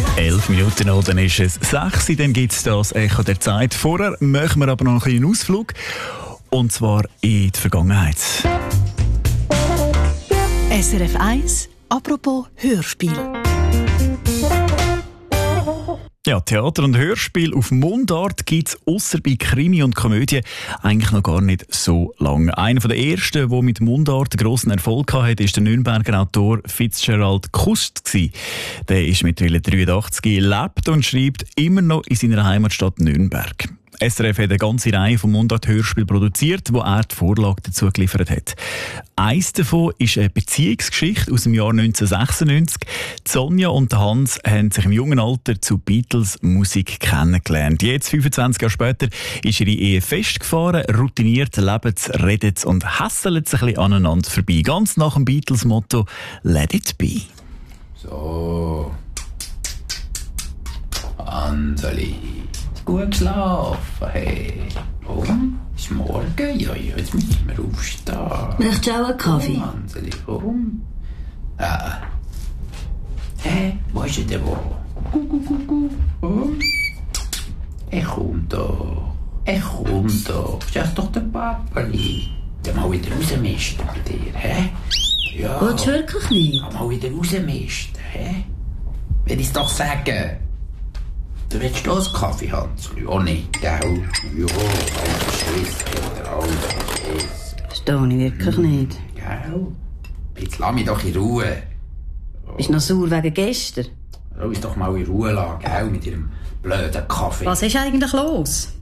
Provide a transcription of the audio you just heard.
11 Minuten noch, dann ist es 6 Uhr, dann gibt es das Echo der Zeit. Vorher machen wir aber noch einen Ausflug, und zwar in die Vergangenheit. SRF 1, apropos Hörspiel. Ja, Theater und Hörspiel auf Mundart gibt es ausser bei Krimi und Komödie eigentlich noch gar nicht so lange. Einer der ersten, der mit Mundart grossen Erfolg hatte, war der Nürnberger Autor Fitzgerald Kust. Der ist mittlerweile 83, lebt und schreibt immer noch in seiner Heimatstadt Nürnberg. SRF hat eine ganze Reihe von Mundart-Hörspielen produziert, wo er die Vorlage dazu geliefert hat. Eines davon ist eine Beziehungsgeschichte aus dem Jahr 1996. Sonja und Hans haben sich im jungen Alter zu Beatles-Musik kennengelernt. Jetzt, 25 Jahre später, ist ihre Ehe festgefahren. Routiniert leben sie, reden sie und hässeln sie ein bisschen aneinander vorbei. Ganz nach dem Beatles-Motto «Let it be». So. Hanseli. Gut geschlafen, hey. Komm, ist morgen? Ja, jetzt müssen wir aufstehen. Möchtest du auch einen Kaffee? Komm, Hanseli, komm. Hä? Wo ist er denn wo? Komm. Komm doch. Komm doch. Ist doch der Papali. Der mal wieder rausmisten mit dir, hä? Ja. Willst du wirklich nicht? Mal wieder rausmisten, hä? Will ich es doch sagen. Du willst du einen Kaffee, Hans? Ja, nicht, gell? Ja, alles Schiss, Peter, alles Schiss. Verstehe ich wirklich nicht. Gell? Jetzt lass mich doch in Ruhe. Bist du noch sauer wegen gestern? Lass uns doch mal in Ruhe lassen, gell? Mit ihrem blöden Kaffee. Was ist eigentlich los?